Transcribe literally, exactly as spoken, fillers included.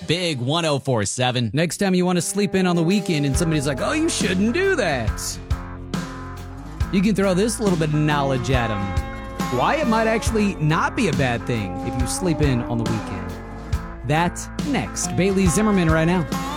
Big one oh four seven. Next time you want to sleep in on the weekend and somebody's like, oh, you shouldn't do that, you can throw this little bit of knowledge at them. Why it might actually not be a bad thing if you sleep in on the weekend. That's next. Bailey Zimmerman right now.